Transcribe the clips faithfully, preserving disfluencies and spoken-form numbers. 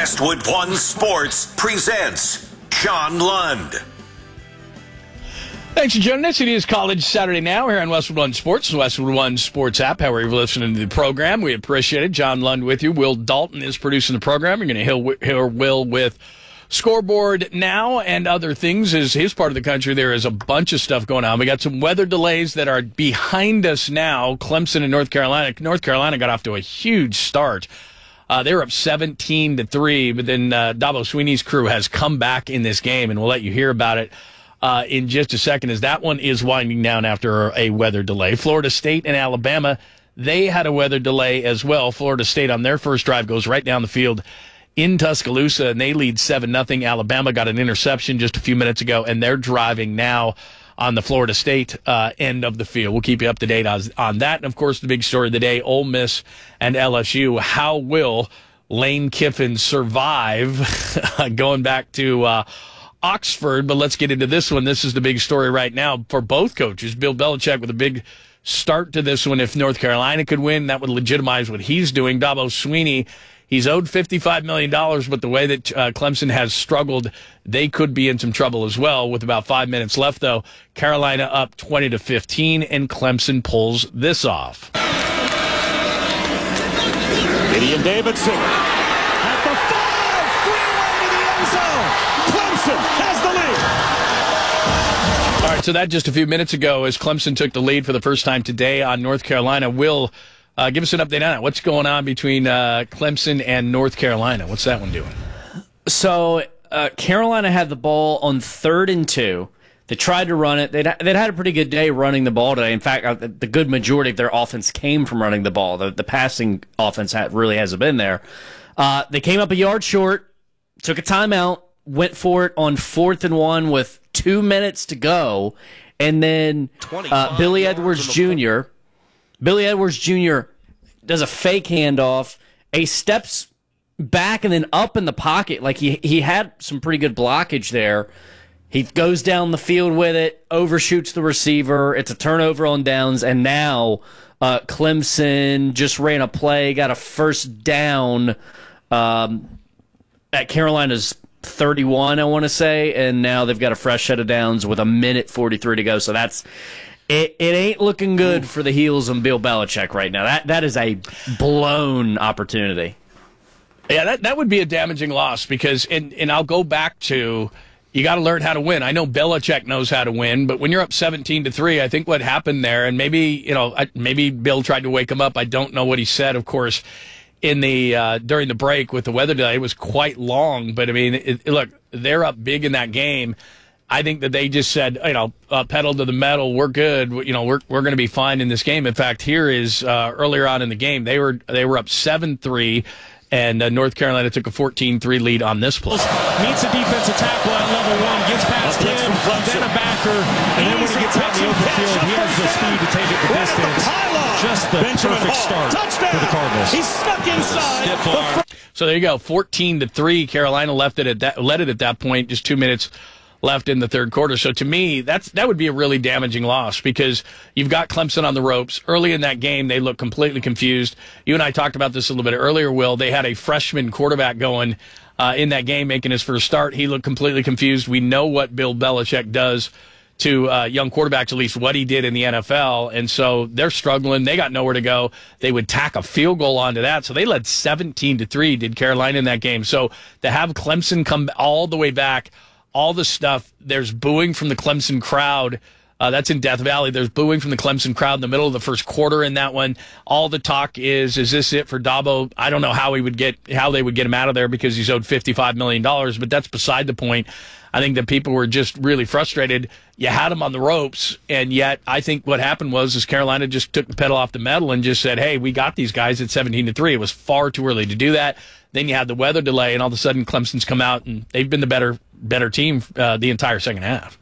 Westwood One Sports presents John Lund. Thanks for joining us. It is College Saturday now here on Westwood One Sports, the Westwood One Sports app. However you're listening to the program, we appreciate it. John Lund with you. Will Dalton is producing the program. You're going to hear Will with Scoreboard Now and other things. As his part of the country, there is a bunch of stuff going on. We got some weather delays that are behind us now. Clemson and North Carolina. North Carolina got off to a huge start. Uh, they were up seventeen to three, but then uh, Dabo Swinney's crew has come back in this game, and we'll let you hear about it uh, in just a second, as that one is winding down after a weather delay. Florida State and Alabama, they had a weather delay as well. Florida State on their first drive goes right down the field in Tuscaloosa, and they lead seven nothing. Alabama got an interception just a few minutes ago, and they're driving now on the Florida State uh, end of the field. We'll keep you up to date on, on that. And, of course, the big story of the day, Ole Miss and L S U. How will Lane Kiffin survive going back to uh, Oxford? But let's get into this one. This is the big story right now for both coaches. Bill Belichick with a big start to this one. If North Carolina could win, that would legitimize what he's doing. Dabo Swinney, he's owed fifty-five million dollars, but the way that uh, Clemson has struggled, they could be in some trouble as well. With about five minutes left, though, Carolina up twenty to fifteen, and Clemson pulls this off. Gideon Davidson at the five, freeway to the end zone. Clemson has the lead. All right, so that just a few minutes ago as Clemson took the lead for the first time today on North Carolina. Will Uh, give us an update on it. What's going on between uh, Clemson and North Carolina? What's that one doing? So uh, Carolina had the ball on third and two. They tried to run it. They'd, they'd had a pretty good day running the ball today. In fact, uh, the good majority of their offense came from running the ball. The, the passing offense had, really hasn't been there. Uh, they came up a yard short, took a timeout, went for it on fourth and one with two minutes to go, and then uh, Billy Edwards Junior Billy Edwards Junior does a fake handoff. He steps back and then up in the pocket. Like he, he had some pretty good blockage there. He goes down the field with it, overshoots the receiver. It's a turnover on downs, and now uh, Clemson just ran a play, got a first down um, at Carolina's thirty-one, I want to say, and now they've got a fresh set of downs with a minute forty-three to go. So that's It, it ain't looking good for the heels on Bill Belichick right now. That that is a blown opportunity. Yeah, that, that would be a damaging loss because, and, and I'll go back to, you got to learn how to win. I know Belichick knows how to win, but when you're up seventeen to three, I think what happened there, and maybe, you know, maybe Bill tried to wake him up. I don't know what he said, of course, in the uh, during the break with the weather delay. It was quite long, but I mean, it, it, look, they're up big in that game. I think that they just said, you know, uh, pedal to the metal. We're good. You know, we're we're going to be fine in this game. In fact, here is uh, earlier on in the game, they were they were up seven three, and uh, North Carolina took a fourteen three lead on this play. Meets a defensive tackle at level one, gets past him, then a backer, and then when he gets out in the open field, he has the speed to take it the distance. Just the perfect start for the Cardinals. He's stuck inside. So there you go, fourteen to three. Carolina left it at that, led it at that point. Just two minutes left in the third quarter. So to me, that's that would be a really damaging loss because you've got Clemson on the ropes. Early in that game, they looked completely confused. You and I talked about this a little bit earlier, Will. They had a freshman quarterback going uh, in that game, making his first start. He looked completely confused. We know what Bill Belichick does to uh, young quarterbacks, at least what he did in the N F L. And so they're struggling. They got nowhere to go. They would tack a field goal onto that. So they led seventeen to three, did Carolina in that game. So to have Clemson come all the way back, all the stuff, there's booing from the Clemson crowd. Uh, that's in Death Valley. There's booing from the Clemson crowd in the middle of the first quarter in that one. All the talk is, is this it for Dabo? I don't know how he would get, how they would get him out of there because he's owed fifty-five million dollars, but that's beside the point. I think that people were just really frustrated. You had him on the ropes, and yet I think what happened was is Carolina just took the pedal off the metal and just said, hey, we got these guys at seventeen to three. It was far too early to do that. Then you had the weather delay, and all of a sudden Clemson's come out, and they've been the better better team uh, the entire second half.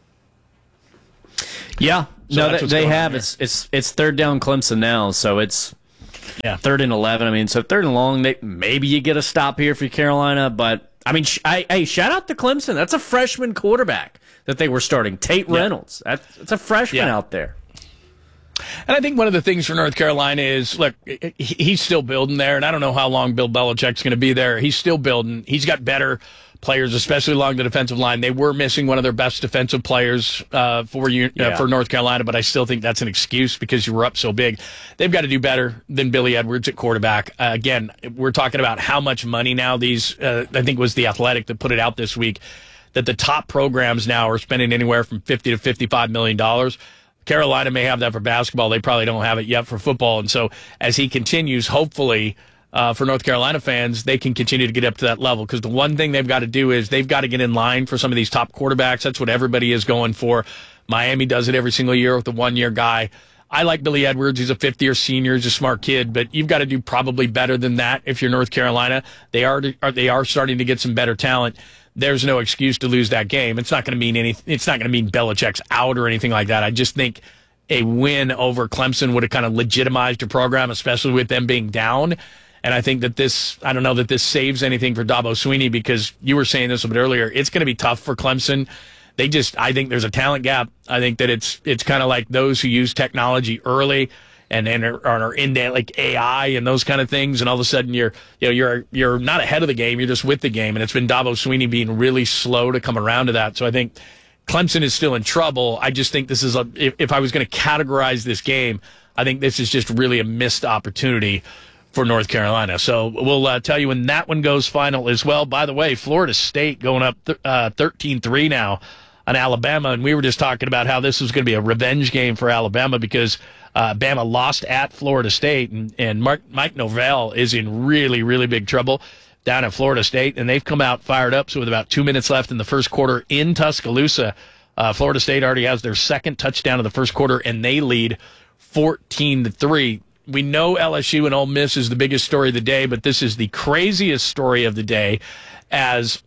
Yeah, So no, they, they have. It's it's it's third down Clemson now, so it's yeah third and eleven. I mean, so third and long. They, maybe you get a stop here for Carolina, but I mean, sh- I, hey, shout out to Clemson. That's a freshman quarterback that they were starting, Tate Reynolds. Yeah. That's, that's a freshman yeah. out there. And I think one of the things for North Carolina is, look, he's still building there, and I don't know how long Bill Belichick's going to be there. He's still building. He's got better players, especially along the defensive line. They were missing one of their best defensive players uh, for you, uh, yeah. for North Carolina, but I still think that's an excuse because you were up so big. They've got to do better than Billy Edwards at quarterback. Uh, again, we're talking about how much money now these, uh, I think it was The Athletic that put it out this week, that the top programs now are spending anywhere from fifty to fifty-five million dollars. Carolina may have that for basketball. They probably don't have it yet for football. And so as he continues, hopefully, uh, for North Carolina fans, they can continue to get up to that level. Because the one thing they've got to do is they've got to get in line for some of these top quarterbacks. That's what everybody is going for. Miami does it every single year with the one-year guy. I like Billy Edwards. He's a fifth-year senior. He's a smart kid. But you've got to do probably better than that if you're North Carolina. They are, they are starting to get some better talent. There's no excuse to lose that game. It's not going to mean any. It's not going to mean Belichick's out or anything like that. I just think a win over Clemson would have kind of legitimized your program, especially with them being down. And I think that this, I don't know that this saves anything for Dabo Swinney because you were saying this a bit earlier. It's going to be tough for Clemson. They just, I think there's a talent gap. I think that it's it's kind of like those who use technology early and, and are, are into like A I and those kind of things, and all of a sudden you're you know you're you're not ahead of the game, you're just with the game, and it's been Dabo Swinney being really slow to come around to that. So I think Clemson is still in trouble. I just think this is a if, if I was going to categorize this game, I think this is just really a missed opportunity for North Carolina. So we'll uh, tell you when that one goes final as well. By the way, Florida State going up th- uh, thirteen three now on Alabama, and we were just talking about how this was going to be a revenge game for Alabama because Uh, Bama lost at Florida State, and, and Mark, Mike Novell is in really, really big trouble down at Florida State, and they've come out fired up. So with about two minutes left in the first quarter in Tuscaloosa, uh, Florida State already has their second touchdown of the first quarter, and they lead fourteen to three. We know L S U and Ole Miss is the biggest story of the day, but this is the craziest story of the day as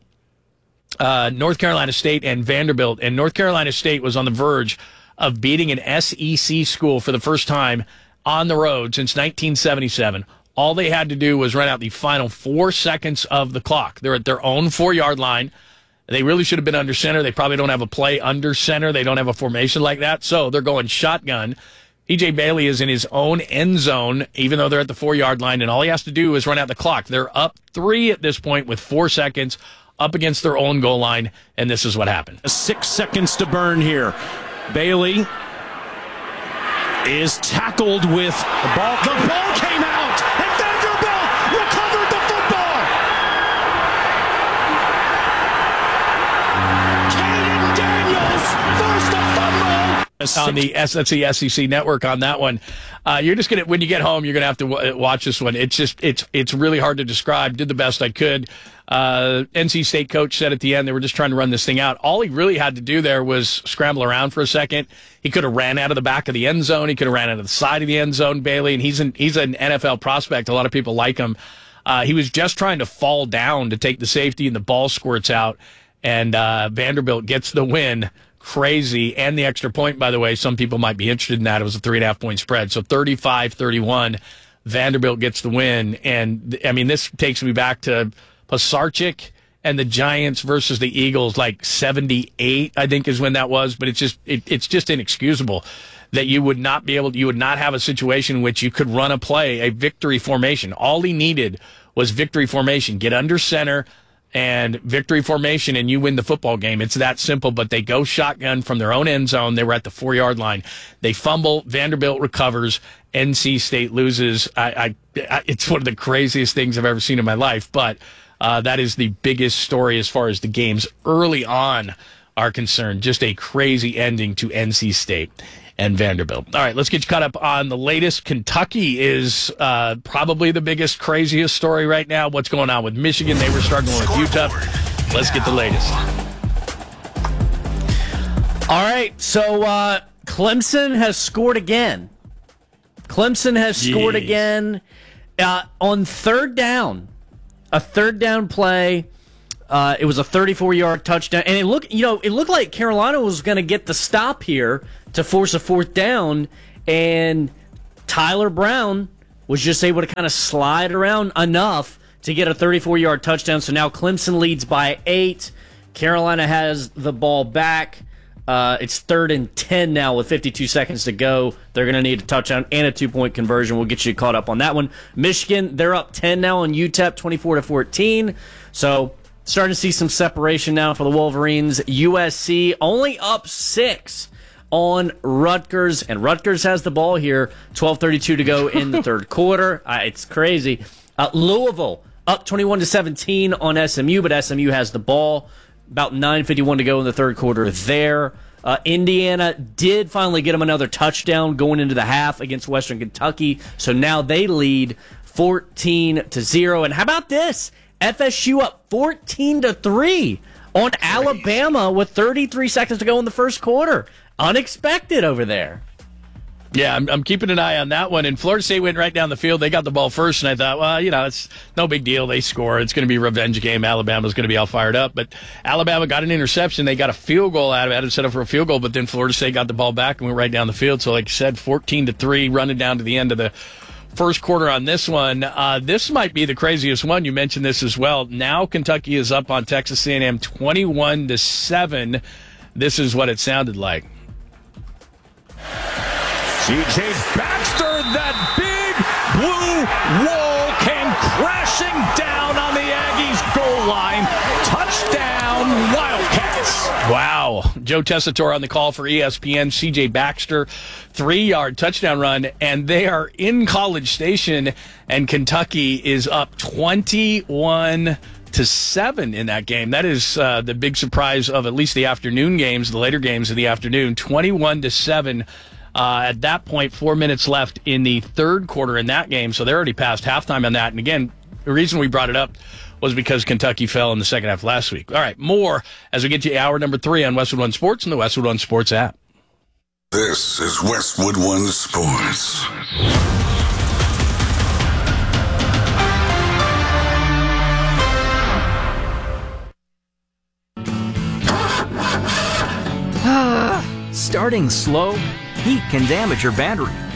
uh, North Carolina State and Vanderbilt, and North Carolina State was on the verge of beating an S E C school for the first time on the road since nineteen seventy-seven. All they had to do was run out the final four seconds of the clock. They're at their own four-yard line. They really should have been under center. They probably don't have a play under center. They don't have a formation like that, so they're going shotgun. E J Bailey is in his own end zone, even though they're at the four-yard line, and all he has to do is run out the clock. They're up three at this point with four seconds up against their own goal line, and this is what happened. Six seconds to burn here. Bailey is tackled with the ball. The ball came out, and Vanderbilt recovered the football. Caden Daniels forced a fumble. On the S- that's the S E C network on that one. Uh, you're just gonna when you get home, you're gonna have to w- watch this one. It's just it's it's really hard to describe. Did the best I could. Uh, N C State coach said at the end they were just trying to run this thing out. All he really had to do there was scramble around for a second. He could have ran out of the back of the end zone. He could have ran out of the side of the end zone, Bailey, and he's an, he's an N F L prospect. A lot of people like him. Uh, he was just trying to fall down to take the safety, and the ball squirts out, and uh, Vanderbilt gets the win. Crazy. And the extra point, by the way, some people might be interested in that. It was a three and a half point spread. So thirty-five thirty-one, Vanderbilt gets the win. And, I mean, this takes me back to Pasarchik and the Giants versus the Eagles, like seventy-eight, I think is when that was. But it's just it, it's just inexcusable that you would not be able to, you would not have a situation in which you could run a play, a victory formation. All he needed was victory formation. Get under center and victory formation, and you win the football game. It's that simple, but they go shotgun from their own end zone. They were at the four-yard line. They fumble. Vanderbilt recovers. N C State loses. I, I, I it's one of the craziest things I've ever seen in my life, but uh, that is the biggest story as far as the games early on are concerned. Just a crazy ending to N C State and Vanderbilt. All right, let's get you caught up on the latest. Kentucky is uh, probably the biggest, craziest story right now. What's going on with Michigan? They were struggling with Utah. Let's get the latest. All right, so uh, Clemson has scored again. Clemson has Jeez. scored again uh, on third down. A third down play. Uh, it was a thirty-four-yard touchdown, and it looked, you know, it looked like Carolina was going to get the stop here to force a fourth down, and Tyler Brown was just able to kind of slide around enough to get a thirty-four-yard touchdown. So now Clemson leads by eight. Carolina has the ball back. Uh, it's third and ten now with fifty-two seconds to go. They're going to need a touchdown and a two-point conversion. We'll get you caught up on that one. Michigan, they're up ten now on U T E P, twenty-four to fourteen. So starting to see some separation now for the Wolverines. U S C only up six on Rutgers, and Rutgers has the ball here. twelve thirty-two to go in the third quarter. Uh, it's crazy. Uh, Louisville up twenty-one to seventeen on S M U, but S M U has the ball. About nine fifty-one to go in the third quarter there. Uh, Indiana did finally get them another touchdown going into the half against Western Kentucky, so now they lead fourteen to zero. And how about this? F S U up fourteen to three on Alabama with thirty-three seconds to go in the first quarter. Unexpected over there. Yeah, I'm, I'm keeping an eye on that one. And Florida State went right down the field. They got the ball first, and I thought, well, you know, it's no big deal. They score. It's going to be a revenge game. Alabama's going to be all fired up. But Alabama got an interception. They got a field goal out of it. Had it set up for a field goal, but then Florida State got the ball back and went right down the field. So, like you said, fourteen to three, running down to the end of the first quarter on this one. Uh, this might be the craziest one. You mentioned this as well. Now Kentucky is up on Texas A and M twenty-one to seven. This is what it sounded like. C J Baxter, that big blue wall came crashing down on the Aggies' goal line. Touchdown, Wildcats. Wow. Joe Tessitore on the call for E S P N. C J Baxter, three-yard touchdown run, and they are in College Station, and Kentucky is up twenty-one to seven in that game. That is uh, the big surprise of at least the afternoon games, the later games of the afternoon. twenty-one to seven. Uh, at that point, four minutes left in the third quarter in that game, so they're already past halftime on that. And again, the reason we brought it up was because Kentucky fell in the second half last week. All right, more as we get to hour number three on Westwood One Sports and the Westwood One Sports app. This is Westwood One Sports. Starting slow, heat can damage your battery.